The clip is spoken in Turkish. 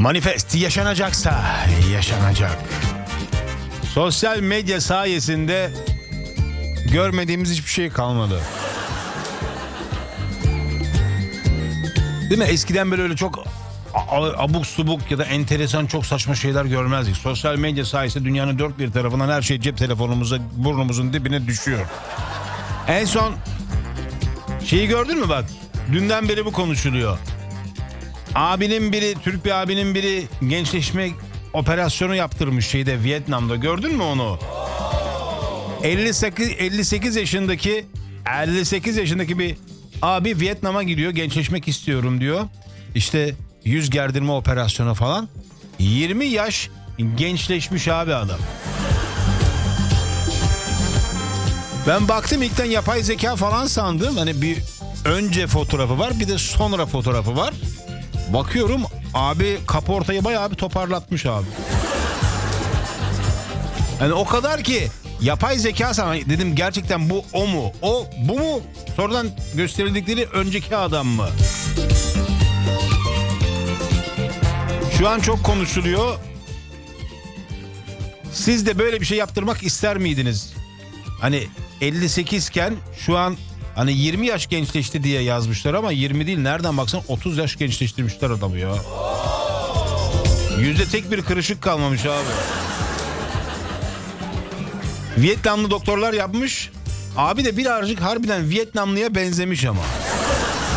Manifest yaşanacaksa yaşanacak. Sosyal medya sayesinde görmediğimiz hiçbir şey kalmadı. Değil mi? Eskiden böyle öyle çok abuk subuk ya da enteresan çok saçma şeyler görmezdik. Sosyal medya sayesinde dünyanın dört bir tarafından her şey cep telefonumuza, burnumuzun dibine düşüyor. En son şeyi gördün mü bak? Dünden beri bu konuşuluyor. Türk bir abinin biri gençleşme operasyonu yaptırmış Vietnam'da. Gördün mü onu? 58 yaşındaki bir abi Vietnam'a gidiyor, gençleşmek istiyorum diyor. İşte yüz gerdirme operasyonu falan. 20 yaş gençleşmiş abi adam. Ben baktım ilkten yapay zeka falan sandım. Hani bir önce fotoğrafı var, bir de sonra fotoğrafı var. Bakıyorum abi kaportayı bayağı bir toparlatmış abi. Yani o kadar ki yapay zeka sana dedim, gerçekten bu o mu? Bu mu? Sonradan gösterildikleri önceki adam mı? Şu an çok konuşuluyor. Siz de böyle bir şey yaptırmak ister miydiniz? Hani 58 iken şu an hani 20 yaş gençleşti diye yazmışlar ama 20 değil, nereden baksan 30 yaş gençleştirmişler adamı ya. Yüzde tek bir kırışık kalmamış abi. Vietnamlı doktorlar yapmış. Abi de birazcık harbiden Vietnamlıya benzemiş ama.